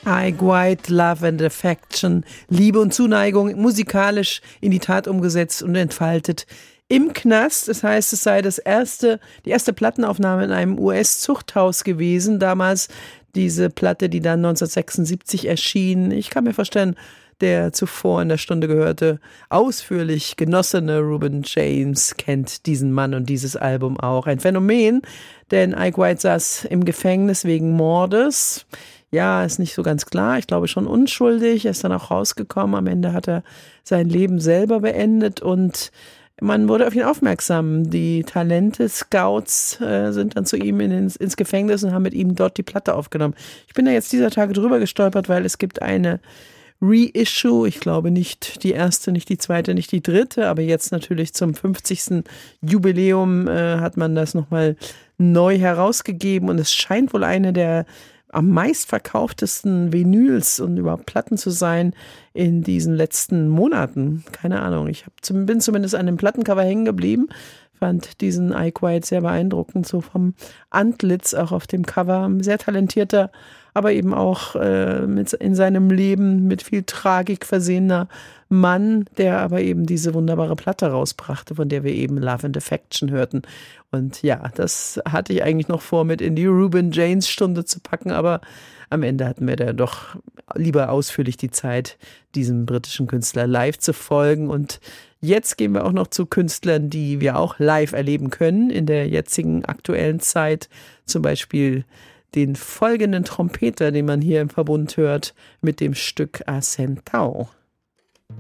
Ike White, Love and Affection, Liebe und Zuneigung, musikalisch in die Tat umgesetzt und entfaltet im Knast. Das heißt, es sei die erste Plattenaufnahme in einem US-Zuchthaus gewesen. Damals diese Platte, die dann 1976 erschien. Ich kann mir vorstellen, der zuvor in der Stunde gehörte, ausführlich genossene Reuben James kennt diesen Mann und dieses Album auch. Ein Phänomen, denn Ike White saß im Gefängnis wegen Mordes. Ja, ist nicht so ganz klar. Ich glaube schon unschuldig. Er ist dann auch rausgekommen. Am Ende hat er sein Leben selber beendet und man wurde auf ihn aufmerksam. Die Talente-Scouts sind dann zu ihm ins Gefängnis und haben mit ihm dort die Platte aufgenommen. Ich bin da jetzt dieser Tage drüber gestolpert, weil es gibt eine Reissue. Ich glaube nicht die erste, nicht die zweite, nicht die dritte, aber jetzt natürlich zum 50. Jubiläum hat man das nochmal neu herausgegeben und es scheint wohl eine der am meistverkauftesten Vinyls und überhaupt Platten zu sein in diesen letzten Monaten. Keine Ahnung, bin zumindest an dem Plattencover hängen geblieben, fand diesen Ike White sehr beeindruckend, so vom Antlitz auch auf dem Cover. Sehr talentierter, aber eben auch in seinem Leben mit viel Tragik versehener Mann, der aber eben diese wunderbare Platte rausbrachte, von der wir eben Love and Affection hörten. Und ja, das hatte ich eigentlich noch vor, mit in die Reuben James Stunde zu packen, aber am Ende hatten wir da doch lieber ausführlich die Zeit, diesem britischen Künstler live zu folgen. Und jetzt gehen wir auch noch zu Künstlern, die wir auch live erleben können in der jetzigen aktuellen Zeit. Zum Beispiel den folgenden Trompeter, den man hier im Verbund hört, mit dem Stück Ascentao.